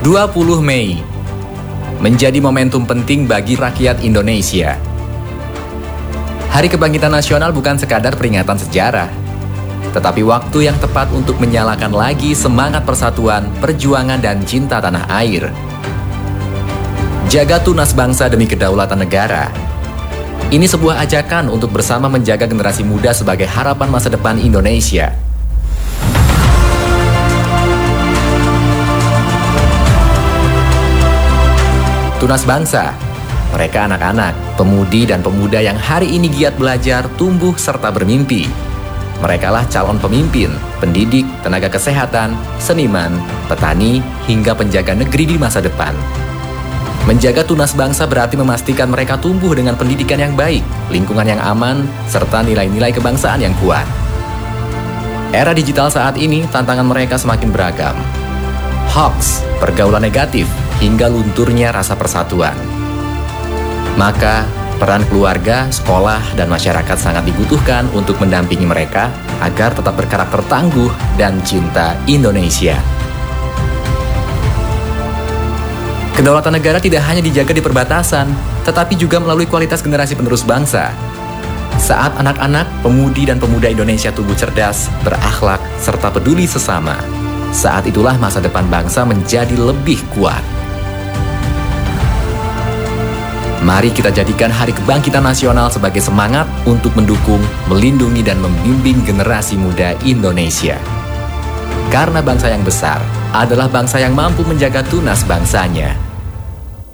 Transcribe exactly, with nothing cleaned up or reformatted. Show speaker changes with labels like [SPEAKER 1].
[SPEAKER 1] dua puluh Mei menjadi momentum penting bagi rakyat Indonesia. Hari Kebangkitan Nasional bukan sekadar peringatan sejarah, tetapi waktu yang tepat untuk menyalakan lagi semangat persatuan, perjuangan, dan cinta tanah air. Jaga tunas bangsa demi kedaulatan negara. Ini sebuah ajakan untuk bersama menjaga generasi muda sebagai harapan masa depan Indonesia. Tunas bangsa, mereka anak-anak, pemudi dan pemuda yang hari ini giat belajar, tumbuh, serta bermimpi. Merekalah calon pemimpin, pendidik, tenaga kesehatan, seniman, petani, hingga penjaga negeri di masa depan. Menjaga tunas bangsa berarti memastikan mereka tumbuh dengan pendidikan yang baik, lingkungan yang aman, serta nilai-nilai kebangsaan yang kuat. Era digital saat ini, tantangan mereka semakin beragam. Hoax, pergaulan negatif, hingga lunturnya rasa persatuan. Maka, peran keluarga, sekolah, dan masyarakat sangat dibutuhkan untuk mendampingi mereka agar tetap berkarakter tangguh dan cinta Indonesia. Kedaulatan negara tidak hanya dijaga di perbatasan, tetapi juga melalui kualitas generasi penerus bangsa. Saat anak-anak, pemudi, dan pemuda Indonesia tumbuh cerdas, berakhlak, serta peduli sesama, saat itulah masa depan bangsa menjadi lebih kuat. Mari kita jadikan Hari Kebangkitan Nasional sebagai semangat untuk mendukung, melindungi, dan membimbing generasi muda Indonesia. Karena bangsa yang besar adalah bangsa yang mampu menjaga tunas bangsanya.